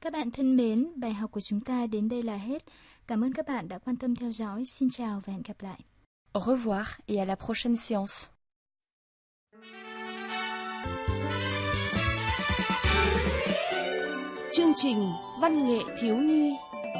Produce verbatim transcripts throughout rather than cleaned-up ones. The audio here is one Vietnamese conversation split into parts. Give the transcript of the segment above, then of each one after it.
Các bạn thân mến, bài học của chúng ta đến đây là hết. Cảm ơn các bạn đã quan tâm theo dõi. Xin chào và hẹn gặp lại. Au revoir et à la prochaine séance. Chương trình Văn nghệ thiếu nhi.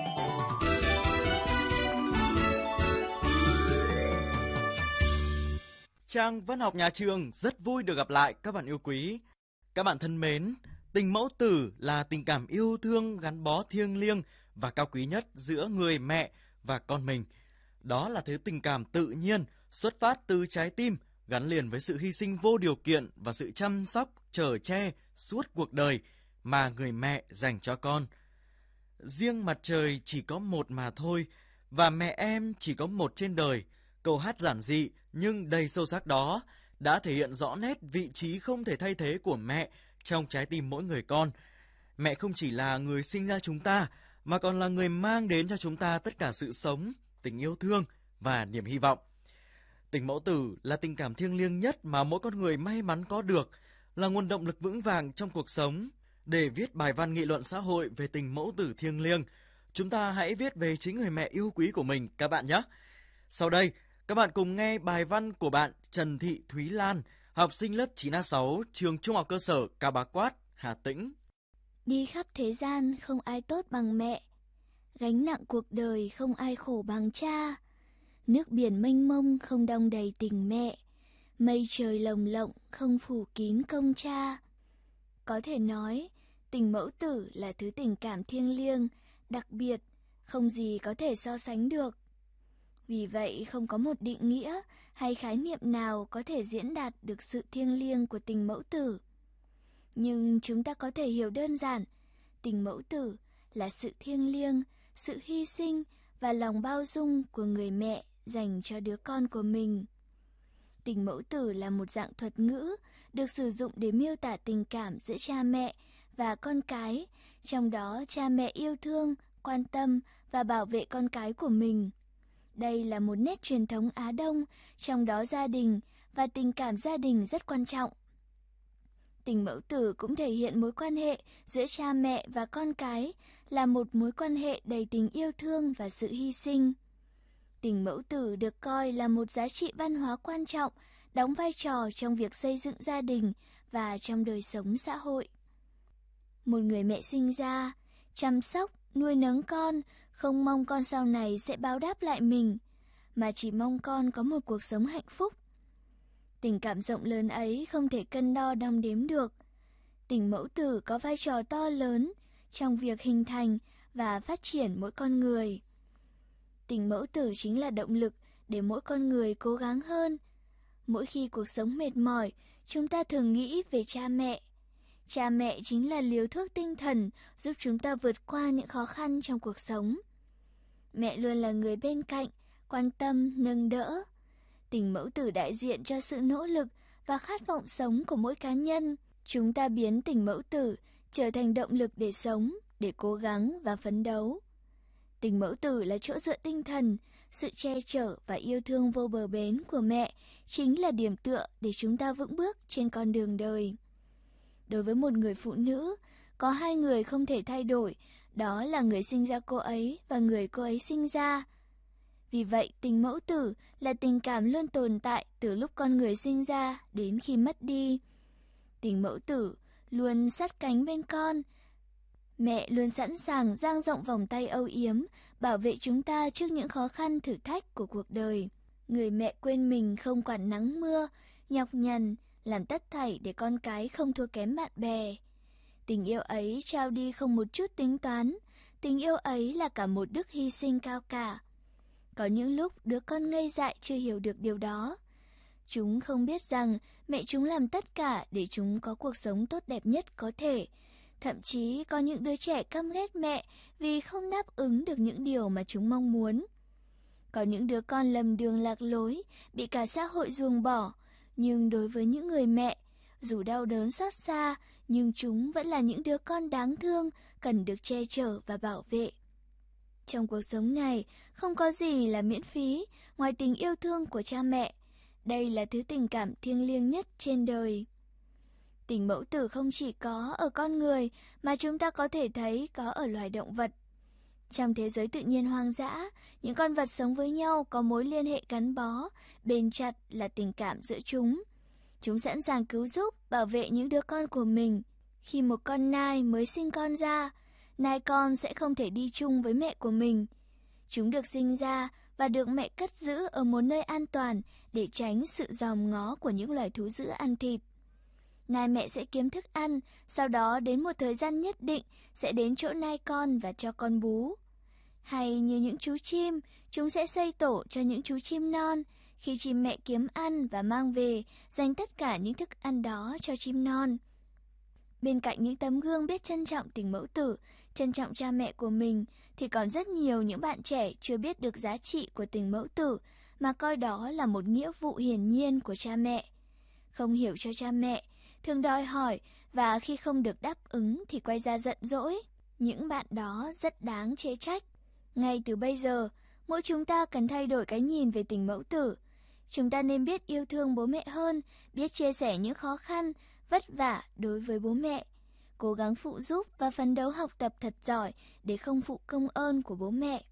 Trang Văn học Nhà Trường rất vui được gặp lại các bạn yêu quý. Các bạn thân mến, tình mẫu tử là tình cảm yêu thương gắn bó thiêng liêng và cao quý nhất giữa người mẹ và con mình. Đó là thứ tình cảm tự nhiên, xuất phát từ trái tim, gắn liền với sự hy sinh vô điều kiện và sự chăm sóc, chở che suốt cuộc đời mà người mẹ dành cho con. Riêng mặt trời chỉ có một mà thôi, và mẹ em chỉ có một trên đời. Câu hát giản dị nhưng đầy sâu sắc đó đã thể hiện rõ nét vị trí không thể thay thế của mẹ trong trái tim mỗi người con. Mẹ không chỉ là người sinh ra chúng ta, mà còn là người mang đến cho chúng ta tất cả sự sống, tình yêu thương và niềm hy vọng. Tình mẫu tử là tình cảm thiêng liêng nhất mà mỗi con người may mắn có được, là nguồn động lực vững vàng trong cuộc sống. Để viết bài văn nghị luận xã hội về tình mẫu tử thiêng liêng, chúng ta hãy viết về chính người mẹ yêu quý của mình các bạn nhé. Sau đây, các bạn cùng nghe bài văn của bạn Trần Thị Thúy Lan, học sinh lớp chín A sáu, trường Trung học cơ sở Cao Bá Quát, Hà Tĩnh. Đi khắp thế gian không ai tốt bằng mẹ, gánh nặng cuộc đời không ai khổ bằng cha. Nước biển mênh mông không đong đầy tình mẹ, mây trời lồng lộng không phủ kín công cha. Có thể nói, tình mẫu tử là thứ tình cảm thiêng liêng, đặc biệt, không gì có thể so sánh được. Vì vậy, không có một định nghĩa hay khái niệm nào có thể diễn đạt được sự thiêng liêng của tình mẫu tử. Nhưng chúng ta có thể hiểu đơn giản, tình mẫu tử là sự thiêng liêng, sự hy sinh và lòng bao dung của người mẹ dành cho đứa con của mình. Tình mẫu tử là một dạng thuật ngữ được sử dụng để miêu tả tình cảm giữa cha mẹ và con cái, trong đó cha mẹ yêu thương, quan tâm và bảo vệ con cái của mình. Đây là một nét truyền thống Á Đông, trong đó gia đình và tình cảm gia đình rất quan trọng. Tình mẫu tử cũng thể hiện mối quan hệ giữa cha mẹ và con cái là một mối quan hệ đầy tình yêu thương và sự hy sinh. Tình mẫu tử được coi là một giá trị văn hóa quan trọng, đóng vai trò trong việc xây dựng gia đình và trong đời sống xã hội. Một người mẹ sinh ra, chăm sóc, nuôi nấng con, không mong con sau này sẽ báo đáp lại mình, mà chỉ mong con có một cuộc sống hạnh phúc. Tình cảm rộng lớn ấy không thể cân đo đong đếm được. Tình mẫu tử có vai trò to lớn trong việc hình thành và phát triển mỗi con người. Tình mẫu tử chính là động lực để mỗi con người cố gắng hơn. Mỗi khi cuộc sống mệt mỏi, chúng ta thường nghĩ về cha mẹ. Cha mẹ chính là liều thuốc tinh thần giúp chúng ta vượt qua những khó khăn trong cuộc sống. Mẹ luôn là người bên cạnh, quan tâm, nâng đỡ. Tình mẫu tử đại diện cho sự nỗ lực và khát vọng sống của mỗi cá nhân. Chúng ta biến tình mẫu tử trở thành động lực để sống, để cố gắng và phấn đấu. Tình mẫu tử là chỗ dựa tinh thần, sự che chở và yêu thương vô bờ bến của mẹ chính là điểm tựa để chúng ta vững bước trên con đường đời. Đối với một người phụ nữ, có hai người không thể thay đổi, đó là người sinh ra cô ấy và người cô ấy sinh ra. Vì vậy, tình mẫu tử là tình cảm luôn tồn tại từ lúc con người sinh ra đến khi mất đi. Tình mẫu tử luôn sát cánh bên con. Mẹ luôn sẵn sàng dang rộng vòng tay âu yếm, bảo vệ chúng ta trước những khó khăn thử thách của cuộc đời. Người mẹ quên mình không quản nắng mưa, nhọc nhằn, làm tất thảy để con cái không thua kém bạn bè. Tình yêu ấy trao đi không một chút tính toán, tình yêu ấy là cả một đức hy sinh cao cả. Có những lúc đứa con ngây dại chưa hiểu được điều đó. Chúng không biết rằng mẹ chúng làm tất cả để chúng có cuộc sống tốt đẹp nhất có thể. Thậm chí có những đứa trẻ căm ghét mẹ vì không đáp ứng được những điều mà chúng mong muốn. Có những đứa con lầm đường lạc lối, bị cả xã hội ruồng bỏ. Nhưng đối với những người mẹ, dù đau đớn xót xa, nhưng chúng vẫn là những đứa con đáng thương, cần được che chở và bảo vệ. Trong cuộc sống này, không có gì là miễn phí, ngoài tình yêu thương của cha mẹ. Đây là thứ tình cảm thiêng liêng nhất trên đời. Tình mẫu tử không chỉ có ở con người mà chúng ta có thể thấy có ở loài động vật. Trong thế giới tự nhiên hoang dã, những con vật sống với nhau có mối liên hệ gắn bó, bền chặt là tình cảm giữa chúng. Chúng sẵn sàng cứu giúp, bảo vệ những đứa con của mình. Khi một con nai mới sinh con ra, nai con sẽ không thể đi chung với mẹ của mình. Chúng được sinh ra và được mẹ cất giữ ở một nơi an toàn để tránh sự dòm ngó của những loài thú dữ ăn thịt. Nai mẹ sẽ kiếm thức ăn, sau đó đến một thời gian nhất định sẽ đến chỗ nai con và cho con bú. Hay như những chú chim, chúng sẽ xây tổ cho những chú chim non. Khi chim mẹ kiếm ăn và mang về, dành tất cả những thức ăn đó cho chim non. Bên cạnh những tấm gương biết trân trọng tình mẫu tử, trân trọng cha mẹ của mình, thì còn rất nhiều những bạn trẻ chưa biết được giá trị của tình mẫu tử, mà coi đó là một nghĩa vụ hiển nhiên của cha mẹ. Không hiểu cho cha mẹ, thường đòi hỏi và khi không được đáp ứng thì quay ra giận dỗi. Những bạn đó rất đáng chê trách. Ngay từ bây giờ, mỗi chúng ta cần thay đổi cái nhìn về tình mẫu tử. Chúng ta nên biết yêu thương bố mẹ hơn, biết chia sẻ những khó khăn, vất vả đối với bố mẹ. Cố gắng phụ giúp và phấn đấu học tập thật giỏi để không phụ công ơn của bố mẹ.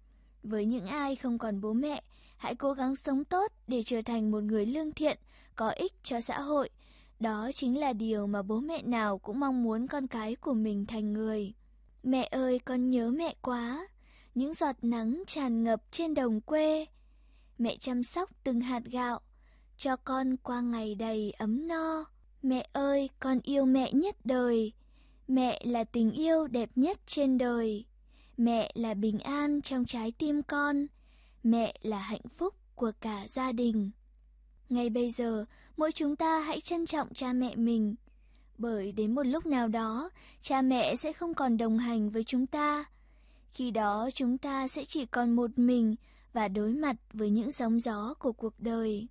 Với những ai không còn bố mẹ, hãy cố gắng sống tốt để trở thành một người lương thiện, có ích cho xã hội. Đó chính là điều mà bố mẹ nào cũng mong muốn con cái của mình thành người. Mẹ ơi, con nhớ mẹ quá. Những giọt nắng tràn ngập trên đồng quê. Mẹ chăm sóc từng hạt gạo, cho con qua ngày đầy ấm no. Mẹ ơi, con yêu mẹ nhất đời. Mẹ là tình yêu đẹp nhất trên đời. Mẹ là bình an trong trái tim con. Mẹ là hạnh phúc của cả gia đình. Ngay bây giờ, mỗi chúng ta hãy trân trọng cha mẹ mình. Bởi đến một lúc nào đó, cha mẹ sẽ không còn đồng hành với chúng ta. Khi đó chúng ta sẽ chỉ còn một mình và đối mặt với những sóng gió của cuộc đời.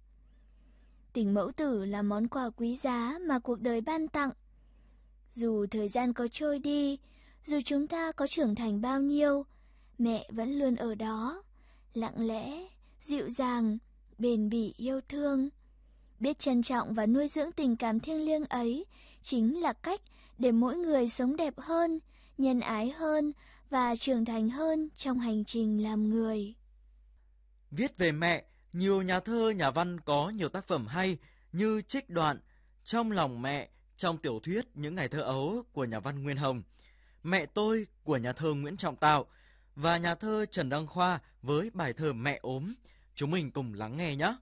Tình mẫu tử là món quà quý giá mà cuộc đời ban tặng. Dù thời gian có trôi đi, dù chúng ta có trưởng thành bao nhiêu, mẹ vẫn luôn ở đó, lặng lẽ, dịu dàng, bền bỉ yêu thương. Biết trân trọng và nuôi dưỡng tình cảm thiêng liêng ấy chính là cách để mỗi người sống đẹp hơn, nhân ái hơn và trưởng thành hơn trong hành trình làm người. Viết về mẹ, nhiều nhà thơ, nhà văn có nhiều tác phẩm hay như trích đoạn Trong lòng mẹ trong tiểu thuyết Những ngày thơ ấu của nhà văn Nguyên Hồng, Mẹ tôi của nhà thơ Nguyễn Trọng Tạo và nhà thơ Trần Đăng Khoa với bài thơ Mẹ ốm. Chúng mình cùng lắng nghe nhé.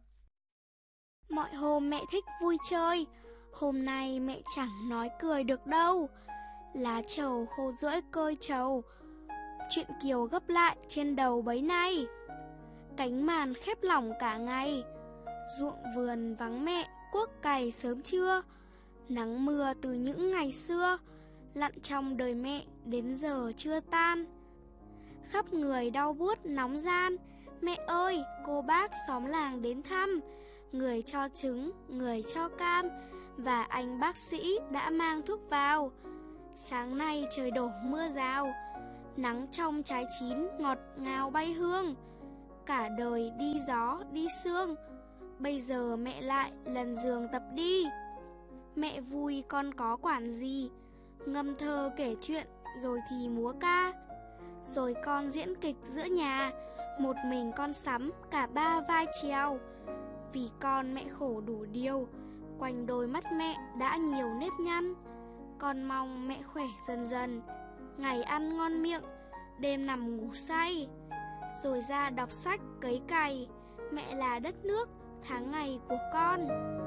Mọi hôm mẹ thích vui chơi, hôm nay mẹ chẳng nói cười được đâu. Lá trầu khô rưỡi cơi trầu, chuyện kiều gấp lại trên đầu bấy nay. Cánh màn khép lỏng cả ngày, ruộng vườn vắng mẹ cuốc cày sớm trưa. Nắng mưa từ những ngày xưa, lặn trong đời mẹ đến giờ chưa tan. Khắp người đau buốt nóng gian, mẹ ơi cô bác xóm làng đến thăm. Người cho trứng, người cho cam, và anh bác sĩ đã mang thuốc vào. Sáng nay trời đổ mưa rào, nắng trong trái chín ngọt ngào bay hương. Cả đời đi gió đi sương, bây giờ mẹ lại lần giường tập đi. Mẹ vui con có quản gì, ngâm thơ kể chuyện rồi thì múa ca. Rồi con diễn kịch giữa nhà, một mình con sắm cả ba vai trèo. Vì con mẹ khổ đủ điều, quanh đôi mắt mẹ đã nhiều nếp nhăn. Con mong mẹ khỏe dần dần, ngày ăn ngon miệng, đêm nằm ngủ say. Rồi ra đọc sách cấy cày, mẹ là đất nước tháng ngày của con.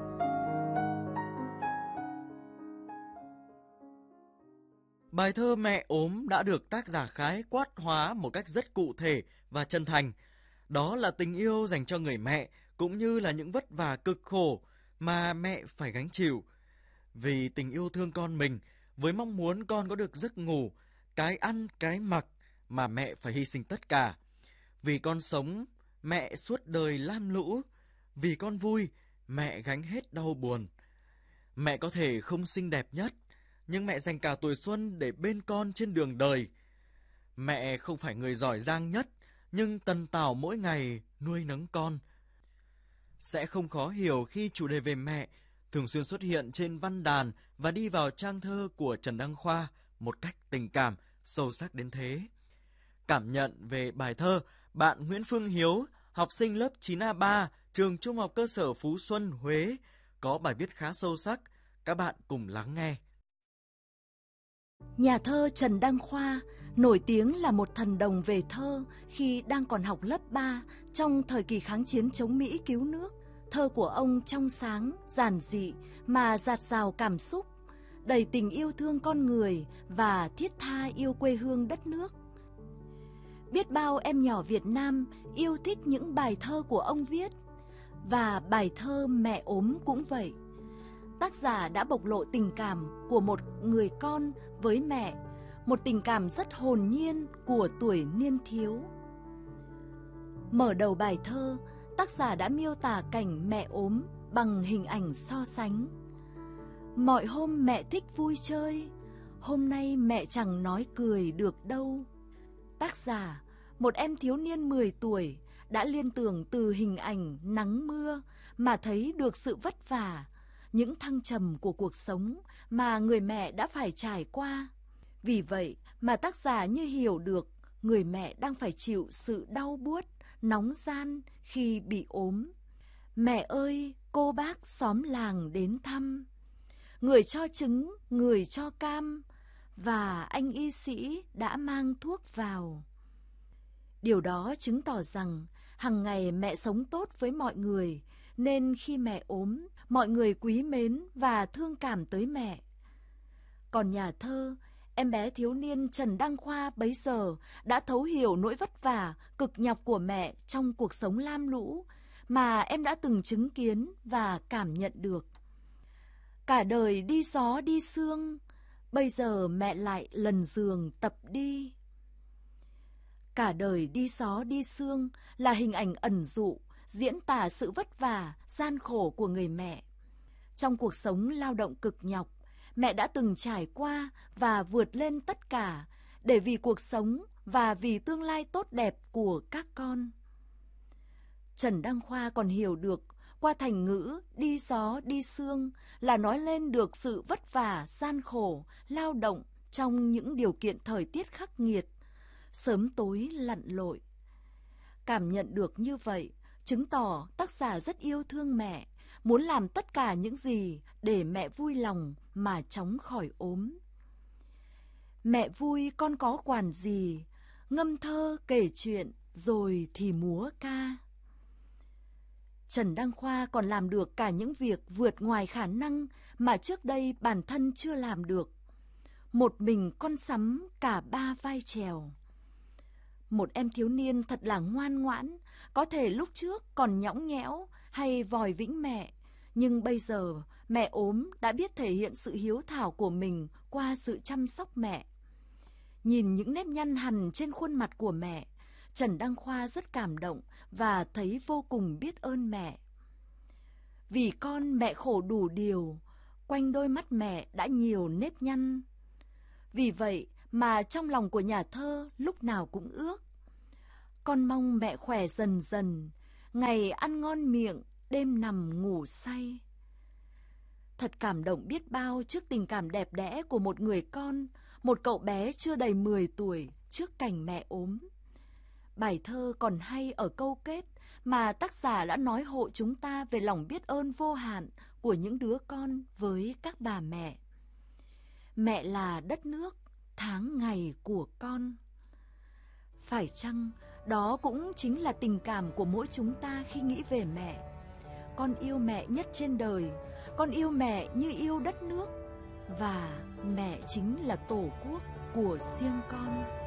Bài thơ Mẹ ốm đã được tác giả khái quát hóa một cách rất cụ thể và chân thành. Đó là tình yêu dành cho người mẹ, cũng như là những vất vả cực khổ mà mẹ phải gánh chịu. Vì tình yêu thương con mình, với mong muốn con có được giấc ngủ, cái ăn, cái mặc, mà mẹ phải hy sinh tất cả. Vì con sống, mẹ suốt đời lam lũ. Vì con vui, mẹ gánh hết đau buồn. Mẹ có thể không xinh đẹp nhất, nhưng mẹ dành cả tuổi xuân để bên con trên đường đời. Mẹ không phải người giỏi giang nhất, nhưng tần tảo mỗi ngày nuôi nấng con. Sẽ không khó hiểu khi chủ đề về mẹ thường xuyên xuất hiện trên văn đàn và đi vào trang thơ của Trần Đăng Khoa một cách tình cảm, sâu sắc đến thế. Cảm nhận về bài thơ, bạn Nguyễn Phương Hiếu, học sinh lớp chín A ba, trường Trung học cơ sở Phú Xuân, Huế, có bài viết khá sâu sắc. Các bạn cùng lắng nghe. Nhà thơ Trần Đăng Khoa nổi tiếng là một thần đồng về thơ khi đang còn học lớp ba trong thời kỳ kháng chiến chống Mỹ cứu nước. Thơ của ông trong sáng, giản dị mà dạt dào cảm xúc, đầy tình yêu thương con người và thiết tha yêu quê hương đất nước. Biết bao em nhỏ Việt Nam yêu thích những bài thơ của ông viết, và bài thơ Mẹ ốm cũng vậy. Tác giả đã bộc lộ tình cảm của một người con với mẹ, một tình cảm rất hồn nhiên của tuổi niên thiếu. Mở đầu bài thơ, tác giả đã miêu tả cảnh mẹ ốm bằng hình ảnh so sánh. Mọi hôm mẹ thích vui chơi, hôm nay mẹ chẳng nói cười được đâu. Tác giả, một em thiếu niên mười tuổi, đã liên tưởng từ hình ảnh nắng mưa mà thấy được sự vất vả, những thăng trầm của cuộc sống mà người mẹ đã phải trải qua. Vì vậy mà tác giả như hiểu được người mẹ đang phải chịu sự đau buốt, nóng gian khi bị ốm. Mẹ ơi, cô bác xóm làng đến thăm, người cho trứng, người cho cam, và anh y sĩ đã mang thuốc vào. Điều đó chứng tỏ rằng hằng ngày mẹ sống tốt với mọi người, nên khi mẹ ốm, mọi người quý mến và thương cảm tới mẹ. Còn nhà thơ, em bé thiếu niên Trần Đăng Khoa bấy giờ đã thấu hiểu nỗi vất vả, cực nhọc của mẹ trong cuộc sống lam lũ mà em đã từng chứng kiến và cảm nhận được. Cả đời đi gió đi sương, bây giờ mẹ lại lần giường tập đi. Cả đời đi gió đi sương là hình ảnh ẩn dụ, diễn tả sự vất vả, gian khổ của người mẹ. Trong cuộc sống lao động cực nhọc, mẹ đã từng trải qua và vượt lên tất cả để vì cuộc sống và vì tương lai tốt đẹp của các con. Trần Đăng Khoa còn hiểu được qua thành ngữ đi gió đi sương là nói lên được sự vất vả, gian khổ, lao động trong những điều kiện thời tiết khắc nghiệt, sớm tối lặn lội. Cảm nhận được như vậy, chứng tỏ tác giả rất yêu thương mẹ, muốn làm tất cả những gì để mẹ vui lòng mà chóng khỏi ốm. Mẹ vui con có quản gì, ngâm thơ kể chuyện rồi thì múa ca. Trần Đăng Khoa còn làm được cả những việc vượt ngoài khả năng mà trước đây bản thân chưa làm được. Một mình con sắm cả ba vai chèo. Một em thiếu niên thật là ngoan ngoãn, có thể lúc trước còn nhõng nhẽo hay vòi vĩnh mẹ, nhưng bây giờ mẹ ốm đã biết thể hiện sự hiếu thảo của mình qua sự chăm sóc mẹ. Nhìn những nếp nhăn hằn trên khuôn mặt của mẹ, Trần Đăng Khoa rất cảm động và thấy vô cùng biết ơn mẹ. Vì con mẹ khổ đủ điều, quanh đôi mắt mẹ đã nhiều nếp nhăn. Vì vậy mà trong lòng của nhà thơ lúc nào cũng ước. Con mong mẹ khỏe dần dần, ngày ăn ngon miệng, đêm nằm ngủ say. Thật cảm động biết bao trước tình cảm đẹp đẽ của một người con, một cậu bé chưa đầy mười tuổi trước cảnh mẹ ốm. Bài thơ còn hay ở câu kết mà tác giả đã nói hộ chúng ta về lòng biết ơn vô hạn của những đứa con với các bà mẹ. Mẹ là đất nước, tháng ngày của con. Phải chăng đó cũng chính là tình cảm của mỗi chúng ta khi nghĩ về mẹ? Con yêu mẹ nhất trên đời, con yêu mẹ như yêu đất nước, và mẹ chính là tổ quốc của riêng con.